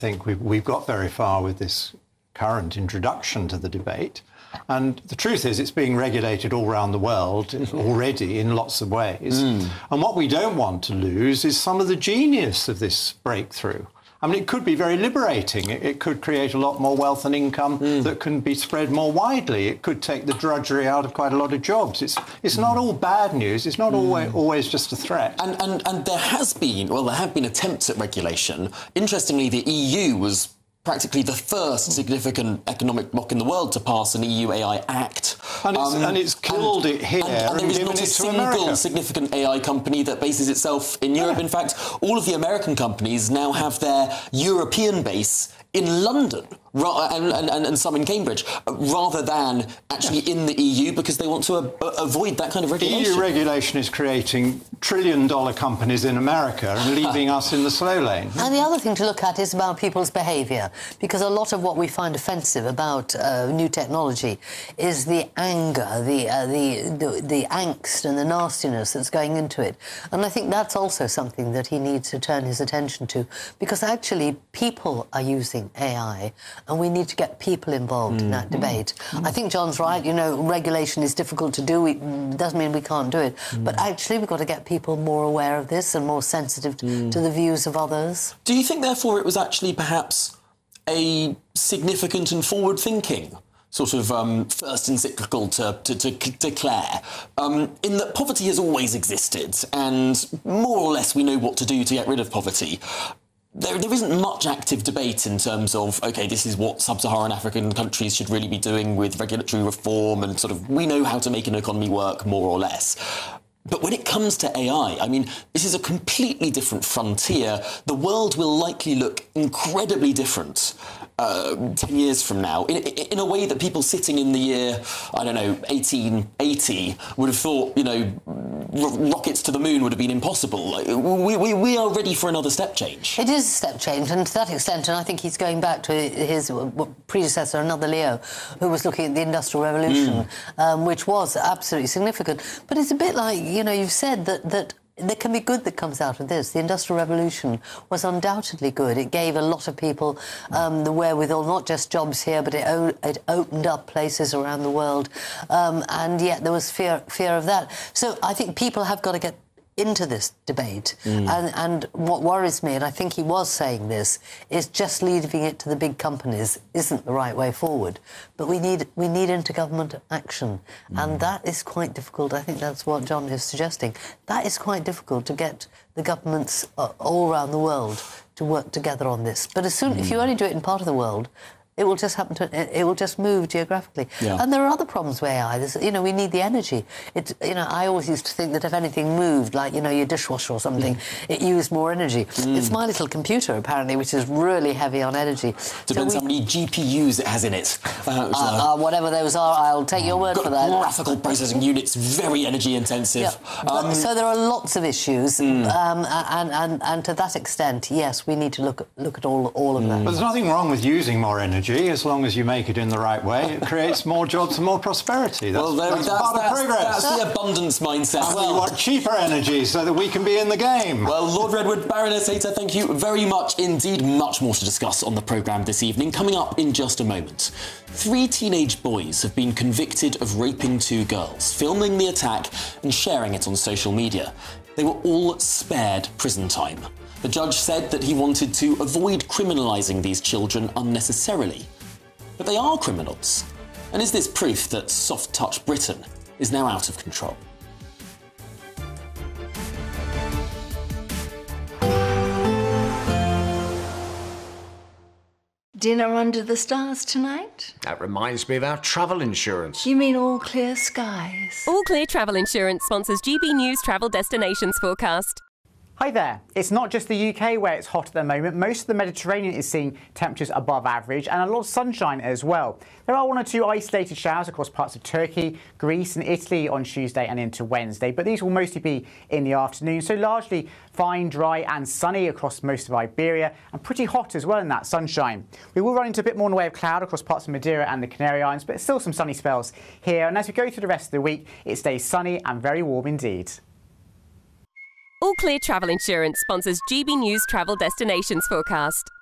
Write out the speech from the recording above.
think we've got very far with this current introduction to the debate. And the truth is, it's being regulated all around the world already in lots of ways. And what we don't want to lose is some of the genius of this breakthrough. I mean, it could be very liberating. It could create a lot more wealth and income that can be spread more widely. It could take the drudgery out of quite a lot of jobs. It's not all bad news. It's not always just a threat. And there have been attempts at regulation. Interestingly, the EU was practically the first significant economic bloc in the world to pass an EU AI Act. And it's killed it here and there is not a single significant AI company that bases itself in Europe. In fact, all of the American companies now have their European base in London and some in Cambridge, rather than actually in the EU, because they want to avoid that kind of regulation. EU regulation is creating trillion-dollar companies in America and leaving us in the slow lane. And the other thing to look at is about people's behaviour, because a lot of what we find offensive about new technology is the anger, the angst and the nastiness that's going into it. And I think that's also something that he needs to turn his attention to, because actually people are using AI, and we need to get people involved in that debate. I think John's right, you know, regulation is difficult to do. It doesn't mean we can't do it. But actually we've got to get people more aware of this and more sensitive to the views of others. Do you think, therefore, it was actually perhaps a significant and forward-thinking sort of first encyclical to declare, in that poverty has always existed, and more or less we know what to do to get rid of poverty? There isn't much active debate in terms of, OK, this is what sub-Saharan African countries should really be doing with regulatory reform, and sort of we know how to make an economy work, more or less. But when it comes to AI, I mean, this is a completely different frontier. The world will likely look incredibly different 10 years from now, in a way that people sitting in the year, I don't know, 1880 would have thought, you know, rockets to the moon would have been impossible. We are ready for another step change. It is a step change, and to that extent, and I think he's going back to his predecessor, another Leo, who was looking at the Industrial Revolution, which was absolutely significant. But it's a bit like, you know, you've said that there can be good that comes out of this. The Industrial Revolution was undoubtedly good. It gave a lot of people the wherewithal, not just jobs here, but it opened up places around the world. And yet there was fear of that. So I think people have got to get into this debate. And what worries me, and I think he was saying this, is just leaving it to the big companies isn't the right way forward. But we need intergovernment action, and that is quite difficult. I think that's what John is suggesting. That is quite difficult to get the governments all around the world to work together on this. But as soon, if you only do it in part of the world, it will just happen it will just move geographically. And there are other problems with AI. There's, you know, we need the energy. You know, I always used to think that if anything moved, like, you know, your dishwasher or something, it used more energy. It's my little computer, apparently, which is really heavy on energy. Depends how many GPUs it has in it. Whatever those are, I'll take your word for that. Graphical processing units, very energy intensive. So there are lots of issues, and to that extent, yes, we need to look at all of that. But there's nothing wrong with using more energy, as long as you make it in the right way. It creates more jobs and more prosperity. That's part of progress. That's the abundance mindset. And we want cheaper energy so that we can be in the game. Well, Lord Redwood, Baroness Hayter, thank you very much indeed. Much more to discuss on the programme this evening. Coming up in just a moment. 3 teenage boys have been convicted of raping 2 girls, filming the attack and sharing it on social media. They were all spared prison time. The judge said that he wanted to avoid criminalising these children unnecessarily. But they are criminals. And is this proof that soft-touch Britain is now out of control? Dinner under the stars tonight? That reminds me of our travel insurance. You mean All Clear Skies? All Clear Travel Insurance sponsors GB News Travel Destinations Forecast. Hi there. It's not just the UK where it's hot at the moment. Most of the Mediterranean is seeing temperatures above average and a lot of sunshine as well. There are 1 or 2 isolated showers across parts of Turkey, Greece and Italy on Tuesday and into Wednesday, but these will mostly be in the afternoon, so largely fine, dry and sunny across most of Iberia and pretty hot as well in that sunshine. We will run into a bit more in the way of cloud across parts of Madeira and the Canary Islands, but still some sunny spells here, and as we go through the rest of the week, it stays sunny and very warm indeed. All Clear Travel Insurance sponsors GB News Travel Destinations Forecast.